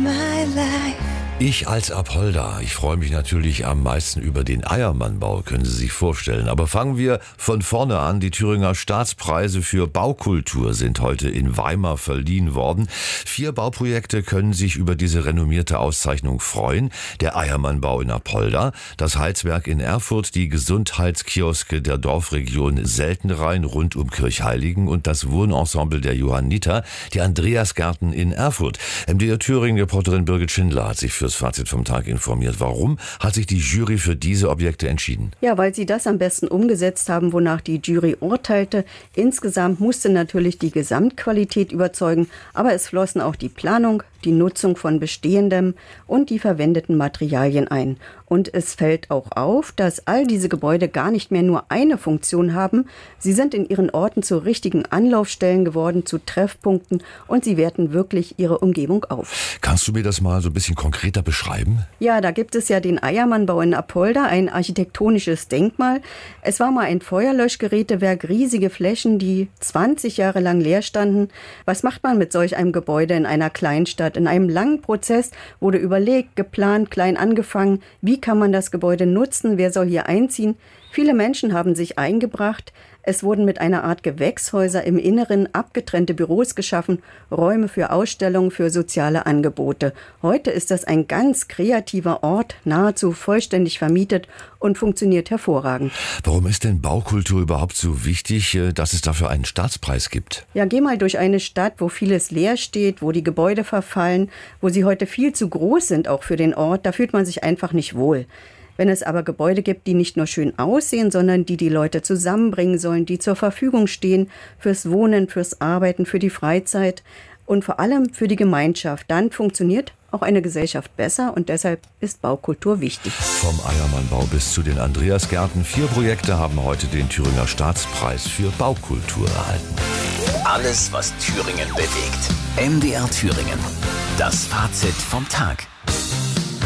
my life. Ich als Apolda, ich freue mich natürlich am meisten über den Eiermannbau, können Sie sich vorstellen. Aber fangen wir von vorne an. Die Thüringer Staatspreise für Baukultur sind heute in Weimar verliehen worden. 4 Bauprojekte können sich über diese renommierte Auszeichnung freuen. Der Eiermannbau in Apolda, das Heizwerk in Erfurt, die Gesundheitskioske der Dorfregion Seltenrhein rund um Kirchheiligen und das Wohnensemble der Johanniter, die Andreasgärten in Erfurt. MDR Thüringen-Reporterin Birgit Schindler hat sich fürs Fazit vom Tag informiert. Warum hat sich die Jury für diese Objekte entschieden? Ja, weil sie das am besten umgesetzt haben, wonach die Jury urteilte. Insgesamt musste natürlich die Gesamtqualität überzeugen, aber es flossen auch die Planung, die Nutzung von Bestehendem und die verwendeten Materialien ein. Und es fällt auch auf, dass all diese Gebäude gar nicht mehr nur eine Funktion haben. Sie sind in ihren Orten zu richtigen Anlaufstellen geworden, zu Treffpunkten, und sie werten wirklich ihre Umgebung auf. Kannst du mir das mal so ein bisschen konkreter beschreiben? Ja, da gibt es ja den Eiermannbau in Apolda, ein architektonisches Denkmal. Es war mal ein Feuerlöschgerätewerk, riesige Flächen, die 20 Jahre lang leer standen. Was macht man mit solch einem Gebäude in einer Kleinstadt? In einem langen Prozess wurde überlegt, geplant, klein angefangen. Wie kann man das Gebäude nutzen? Wer soll hier einziehen? Viele Menschen haben sich eingebracht. Es wurden mit einer Art Gewächshäuser im Inneren abgetrennte Büros geschaffen, Räume für Ausstellungen, für soziale Angebote. Heute ist das ein ganz kreativer Ort, nahezu vollständig vermietet und funktioniert hervorragend. Warum ist denn Baukultur überhaupt so wichtig, dass es dafür einen Staatspreis gibt? Ja, geh mal durch eine Stadt, wo vieles leer steht, wo die Gebäude verfallen, wo sie heute viel zu groß sind, auch für den Ort. Da fühlt man sich einfach nicht wohl. Wenn es aber Gebäude gibt, die nicht nur schön aussehen, sondern die Leute zusammenbringen sollen, die zur Verfügung stehen fürs Wohnen, fürs Arbeiten, für die Freizeit und vor allem für die Gemeinschaft, dann funktioniert auch eine Gesellschaft besser, und deshalb ist Baukultur wichtig. Vom Eiermannbau bis zu den Andreasgärten. 4 Projekte haben heute den Thüringer Staatspreis für Baukultur erhalten. Alles, was Thüringen bewegt. MDR Thüringen. Das Fazit vom Tag.